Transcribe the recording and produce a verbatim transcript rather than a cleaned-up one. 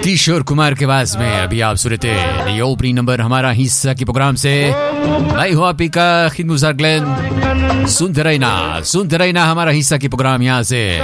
किशोर कुमार के आवाज में अभी आप सुने थे ये ओपनिंग नंबर हमारा हिस्सा के प्रोग्राम से। मैं हूं आपी का खिदमुजार ग्लेन। सुनते रहना सुनते रहना हमारा हिस्सा की प्रोग्राम यहाँ से।